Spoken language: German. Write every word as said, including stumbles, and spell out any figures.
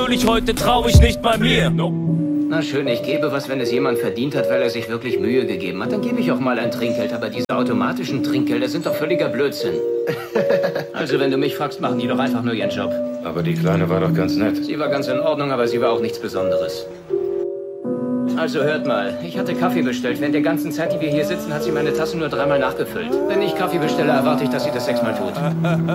natürlich, heute trau ich nicht bei mir. Na schön, ich gebe was, wenn es jemand verdient hat, weil er sich wirklich Mühe gegeben hat. Dann gebe ich auch mal ein Trinkgeld, aber diese automatischen Trinkgelder sind doch völliger Blödsinn. Also wenn du mich fragst, machen die doch einfach nur ihren Job. Aber die Kleine war doch ganz nett. Sie war ganz in Ordnung, aber sie war auch nichts Besonderes. Also hört mal, ich hatte Kaffee bestellt. Während der ganzen Zeit, die wir hier sitzen, hat sie meine Tasse nur dreimal nachgefüllt. Wenn ich Kaffee bestelle, erwarte ich, dass sie das sechsmal tut.